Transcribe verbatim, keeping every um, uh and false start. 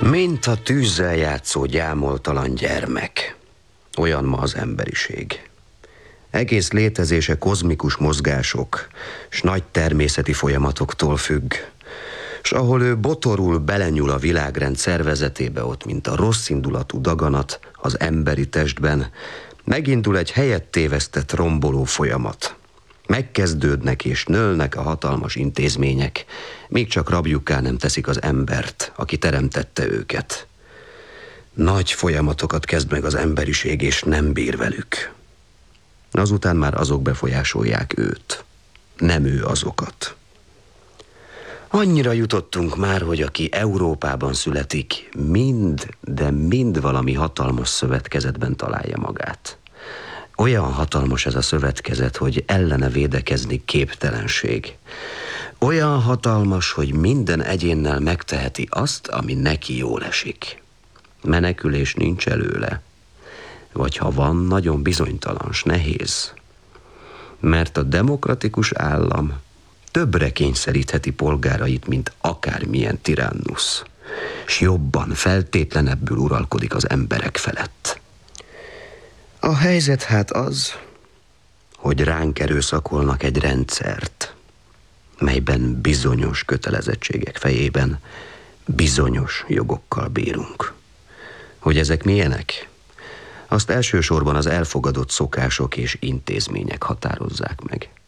Mint a tűzzel játszó gyámoltalan gyermek. Olyan ma az emberiség. Egész létezése kozmikus mozgások s nagy természeti folyamatoktól függ. S ahol ő botorul belenyúl a világrend szervezetébe, ott, mint a rosszindulatú daganat az emberi testben, megindul egy helyet tévesztett romboló folyamat. Megkezdődnek és nőlnek a hatalmas intézmények, még csak rabjukká nem teszik az embert, aki teremtette őket. Nagy folyamatokat kezd meg az emberiség, és nem bír velük. Azután már azok befolyásolják őt, nem ő azokat. Annyira jutottunk már, hogy aki Európában születik, mind, de mind valami hatalmas szövetkezetben találja magát. Olyan hatalmas ez a szövetkezet, hogy ellene védekezni képtelenség. Olyan hatalmas, hogy minden egyénnel megteheti azt, ami neki jól esik. Menekülés nincs előle. Vagy ha van, nagyon bizonytalan, s nehéz. Mert a demokratikus állam többre kényszerítheti polgárait, mint akármilyen tirannusz, s jobban, feltétlenebbül uralkodik az emberek felett. A helyzet hát az, hogy ránk erőszakolnak egy rendszert, melyben bizonyos kötelezettségek fejében bizonyos jogokkal bírunk. Hogy ezek milyenek? Azt elsősorban az elfogadott szokások és intézmények határozzák meg.